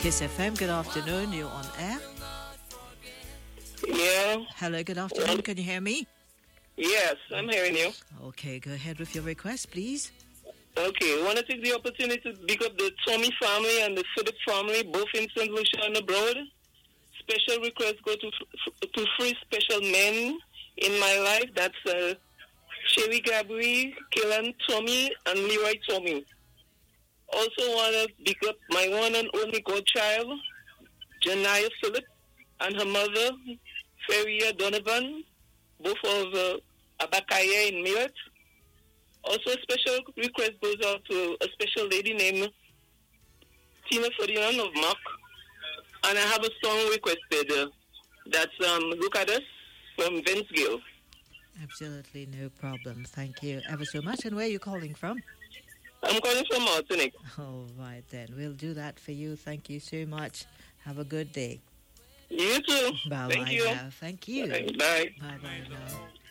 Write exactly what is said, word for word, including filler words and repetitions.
Kiss F M, good afternoon. You're on air. Yeah. Hello, good afternoon. Can you hear me? Yes, I'm hearing you. Okay, go ahead with your request, please. Okay, I want to take the opportunity to pick up the Tommy family and the Philip family, both in Saint Lucia and abroad. Special request go to to three special men in my life. That's uh, Sherry Gabriel, Killan Tommy, and Leroy Tommy. Also want to pick up my one and only godchild, Janaya Philip, and her mother, Feria Donovan, both of uh, Abakaya in Millet. Also, a special request goes out to a special lady named Tina Ferdinand of Mark. And I have a song requested. Uh, that's um, Look at Us from Vince Gill. Absolutely no problem. Thank you ever so much. And where are you calling from? I'm calling from Martinique. All right, then. We'll do that for you. Thank you so much. Have a good day. You too. Bye-bye Thank you. now. Thank you. Bye. Bye-bye now.